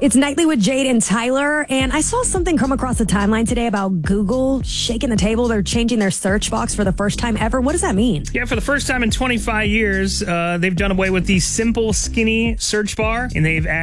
It's Nightly with Jade and Tyler, and I saw something come across the timeline today about Google shaking the table. They're changing their search box for the first time ever. What does that mean? Yeah, for the first time in 25 years, they've done away with the simple, skinny search bar, and they've added